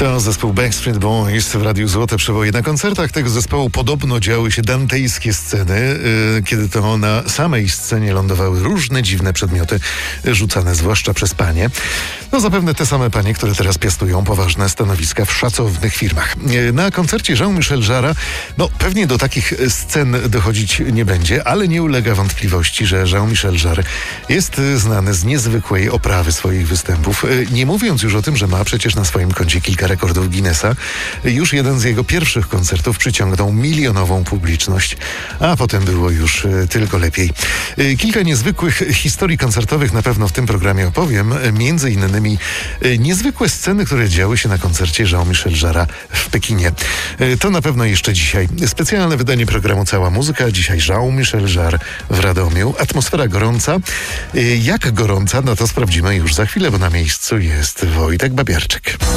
To zespół Backstreet Boys w Radiu Złote Przeboje. Na koncertach tego zespołu podobno działy się dantejskie sceny, kiedy to na samej scenie lądowały różne dziwne przedmioty rzucane zwłaszcza przez panie. No zapewne te same panie, które teraz piastują poważne stanowiska w szacownych firmach. Na koncercie Jean-Michel Jarre, no pewnie do takich scen dochodzić nie będzie, ale nie ulega wątpliwości, że Jean-Michel Jarre jest znany z niezwykłej oprawy swoich występów. Nie mówiąc już o tym, że ma przecież na swoim koncie kilka rekordów Guinnessa. Już jeden z jego pierwszych koncertów przyciągnął milionową publiczność, a potem było już tylko lepiej. Kilka niezwykłych historii koncertowych na pewno w tym programie opowiem. Między innymi niezwykłe sceny, które działy się na koncercie Jean-Michel Jarre w Pekinie. To na pewno jeszcze dzisiaj. Specjalne wydanie programu Cała Muzyka. Dzisiaj Jean-Michel Jarre w Radomiu. Atmosfera gorąca. Jak gorąca? No to sprawdzimy już za chwilę, bo na miejscu jest Wojtek Babiarczyk.